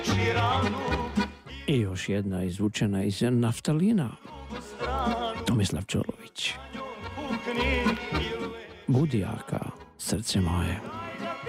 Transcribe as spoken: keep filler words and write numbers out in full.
I još jedna izvučena iz Naftalina, Tomislav Čolović. Budi jaka, srce moje.